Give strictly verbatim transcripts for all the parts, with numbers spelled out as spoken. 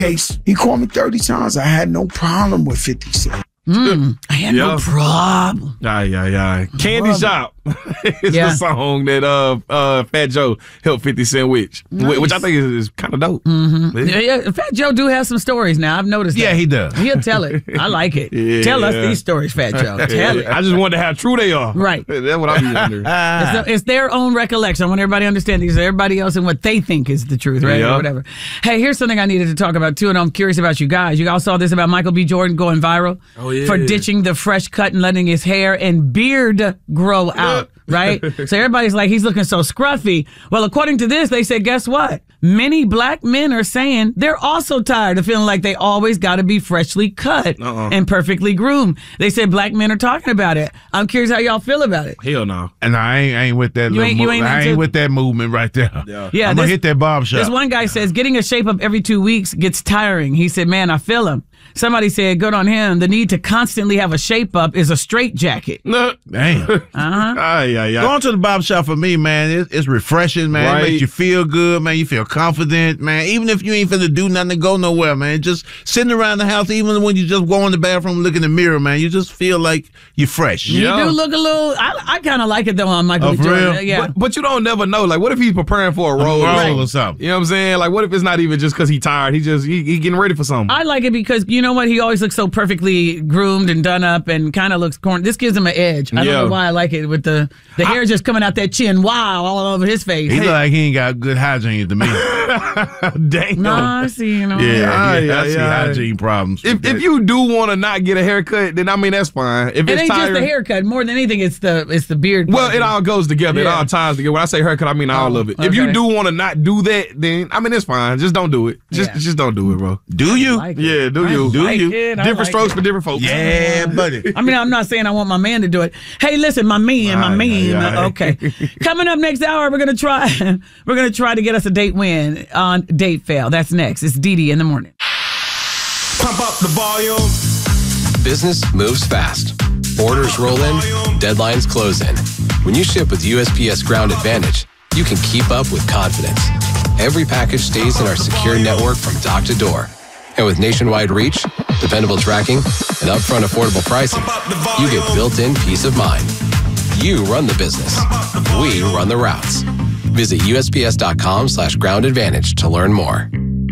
case. He called me thirty times. I had no problem with fifty Cent. Mm, I had yeah. no problem. Yeah, yeah, yeah. Candy Shop is yeah. the song that uh uh Fat Joe helped fifty Cent with, nice. which I think is, is kind of dope. Mm-hmm. Yeah. Yeah, yeah, Fat Joe do have some stories now. I've noticed that. Yeah, he does. He'll tell it. I like it. Yeah. Tell us these stories, Fat Joe. Tell it. I just wonder how true they are. Right. That's what I'm wondering. It's, it's their own recollection. I want everybody to understand these. Everybody else and what they think is the truth, right? Yeah. Or whatever. Hey, here's something I needed to talk about, too, and I'm curious about you guys. You all saw this about Michael B. Jordan going viral oh, yeah. for ditching the fresh cut and letting his hair and beard grow out, right? So everybody's like, he's looking so scruffy. Well, according to this, they said, guess what? Many black men are saying they're also tired of feeling like they always got to be freshly cut uh-uh. and perfectly groomed. They said black men are talking about it. I'm curious how y'all feel about it. Hell no. And I ain't, I ain't with that. You ain't, you ain't I ain't with that movement right there. Yeah, yeah I'm this, gonna hit that barb shop. This one guy says getting a shape up every two weeks gets tiring. He said, "Man, I feel him." Somebody said, good on him. The need to constantly have a shape up is a straitjacket. No. Damn. Uh-huh. Ah, yeah, yeah. Going to the barber shop for me, man, it's, it's refreshing, man. Right. It makes you feel good, man. You feel confident, man. Even if you ain't finna do nothing to go nowhere, man. Just sitting around the house, even when you just go in the bathroom and look in the mirror, man, you just feel like you're fresh. You yeah. do look a little, I, I kind of like it though on Michael Oh, B. for Jordan. real? Yeah. But, but you don't never know. Like, what if he's preparing for a role, A role right. or something? You know what I'm saying? Like, what if it's not even just because he's tired? He just, he, he getting ready for something. I like it because, you know what, he always looks so perfectly groomed and done up and kind of looks corny. This gives him an edge. I Yeah. don't know why I like it with the, the hair just coming out that chin. Wow, all over his face. He Hey. look like he ain't got good hygiene to me. Damn. No, I see, you know. Yeah, yeah, yeah, I see yeah. hygiene problems. If if you do want to not get a haircut, then I mean that's fine. If It it's ain't tired, just the haircut. More than anything, it's the it's the beard. well, part. it all goes together. It Yeah. all ties together. When I say haircut, I mean all Oh, of it. If you okay. do want to not do that, then I mean it's fine. Just don't do it. Just Yeah. just don't do it, bro. Do you? I like it. Yeah, do I you? like do you? it. I Different like strokes it. for different folks. Yeah, buddy. I mean, I'm not saying I want my man to do it. Hey, listen, my man, my Aye, man. aye, aye. Okay. Coming up next hour, we're gonna try. We're gonna try to get us a date win on Date Fail. That's next. It's Dee Dee in the morning. Pump up the volume. Business moves fast. Orders roll in, deadlines close in. When you ship with U S P S Ground Advantage, you can keep up with confidence. Every package stays in our secure network from dock to door. And with nationwide reach, dependable tracking, and upfront affordable pricing, you get built-in peace of mind. You run the business. We run the routes. Visit U S P S dot com slash ground advantage to learn more.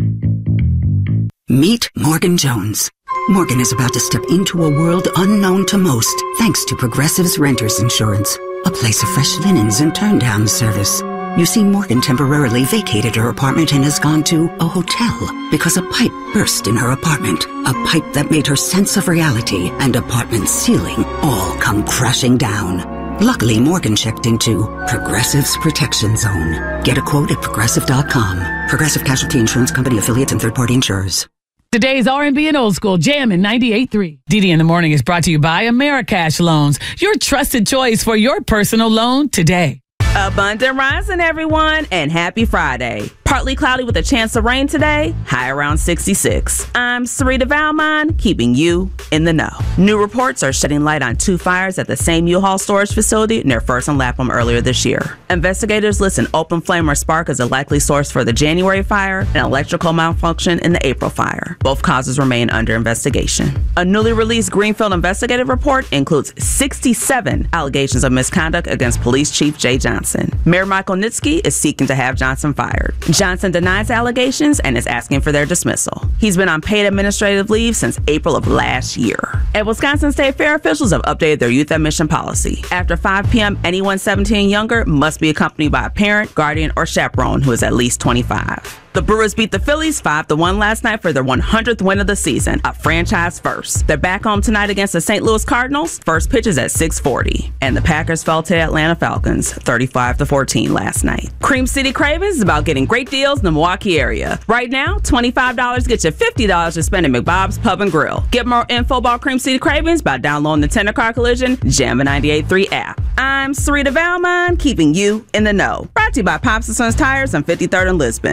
Meet Morgan Jones. Morgan is about to step into a world unknown to most, thanks to Progressive's Renters Insurance, a place of fresh linens and turn-down service. You see, Morgan temporarily vacated her apartment and has gone to a hotel because a pipe burst in her apartment. A pipe that made her sense of reality and apartment ceiling all come crashing down. Luckily, Morgan checked into Progressive's Protection Zone. Get a quote at progressive dot com. Progressive Casualty Insurance Company, affiliates, and third-party insurers. Today's R and B and Old School Jam in ninety-eight point three. Dee Dee in the morning is brought to you by Americash Loans, your trusted choice for your personal loan today. Abundant rising, everyone, and happy Friday. Partly cloudy with a chance of rain today, high around sixty-six. I'm Sarita Valmont, keeping you in the know. New reports are shedding light on two fires at the same U-Haul storage facility near First and Lapham earlier this year. Investigators list an open flame or spark as a likely source for the January fire and electrical malfunction in the April fire. Both causes remain under investigation. A newly released Greenfield investigative report includes sixty-seven allegations of misconduct against Police Chief Jay Johnson. Mayor Michael Nitsky is seeking to have Johnson fired. Johnson denies allegations and is asking for their dismissal. He's been on paid administrative leave since April of last year. At Wisconsin State Fair, officials have updated their youth admission policy. After five p.m., anyone seventeen and younger must be accompanied by a parent, guardian, or chaperone who is at least twenty-five. The Brewers beat the Phillies five to one last night for their one hundredth win of the season, a franchise first. They're back home tonight against the Saint Louis Cardinals. First pitch is at six forty. And the Packers fell to the Atlanta Falcons thirty-five to fourteen last night. Cream City Cravings is about getting great deals in the Milwaukee area. Right now, twenty-five dollars gets you fifty dollars to spend at McBob's Pub and Grill. Get more info about Cream City Cravings by downloading the Tender Car Collision Jammin' ninety-eight point three app. I'm Sarita Valmont, keeping you in the know. Brought to you by Pops and Sons Tires on fifty-third and Lisbon. Buy new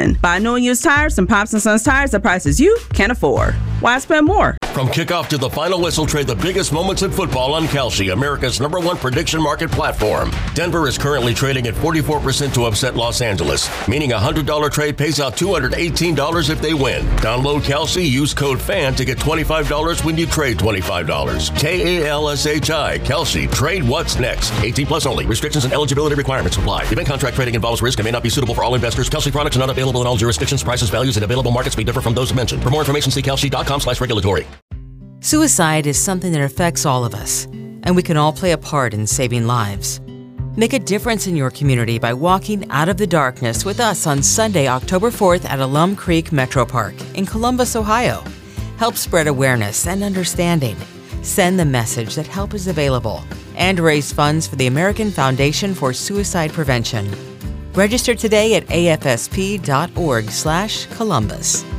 new and used tires from Pops and Sons Tires at prices you can afford. Why spend more? From kickoff to the final whistle, trade the biggest moments in football on Kalshi, America's number one prediction market platform. Denver is currently trading at forty-four percent to upset Los Angeles, meaning a one hundred dollars trade pays out two hundred eighteen dollars if they win. Download Kalshi, use code FAN to get twenty-five dollars when you trade twenty-five dollars. K A L S H I, Kalshi. Trade what's next. eighteen plus only. Restrictions and eligibility requirements apply. Event contract trading involves risk and may not be suitable for all investors. Kalshi products are not available in all jurisdictions. Prices, values, and available markets may differ from those mentioned. For more information, see kalshi dot com slash regulatory. Suicide is something that affects all of us, and we can all play a part in saving lives. Make a difference in your community by walking out of the darkness with us on Sunday, October fourth at Alum Creek Metro Park in Columbus, Ohio. Help spread awareness and understanding. Send the message that help is available and raise funds for the American Foundation for Suicide Prevention. Register today at A F S P dot org slash Columbus.